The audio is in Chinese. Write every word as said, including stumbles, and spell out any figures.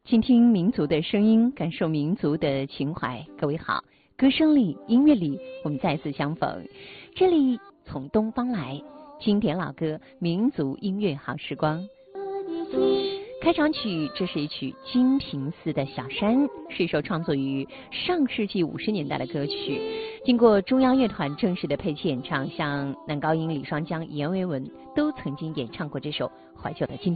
倾听民族的声音，感受民族的情怀。各位好，歌声里、音乐里，我们再次相逢。这里从东方来，经典老歌、民族音乐好时光。开场曲，这是一曲《金瓶寺的小山》，是一首创作于上世纪五十年代的歌曲。经过中央乐团正式的配器演唱，像男高音李双江、阎维文都曾经演唱过这首怀旧的金